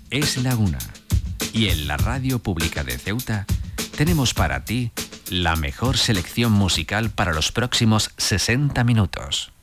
es la 1. Y en la Radio Pública de Ceuta tenemos para ti la mejor selección musical para los próximos 60 minutos.